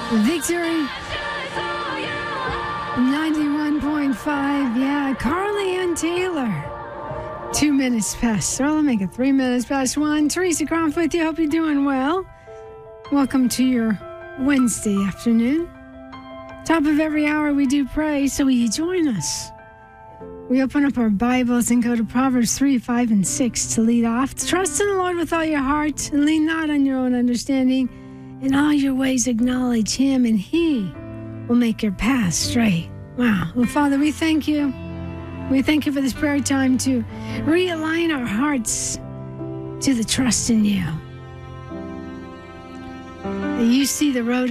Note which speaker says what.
Speaker 1: Victory 91.5. Yeah, Carly Ann Taylor. 2 minutes past. Well, I'll make it 3 minutes past 1. Teresa Croft with you. Hope you're doing well. Welcome to your Wednesday afternoon. Top of every hour we do pray, so will you join us? We open up our Bibles and go to Proverbs 3, 5, and 6 to lead off. Trust in the Lord with all your heart and lean not on your own understanding. In all your ways acknowledge Him, and He will make your path straight. Wow. Well, Father, we thank you. We thank you for this prayer time to realign our hearts to the trust in you. You see the road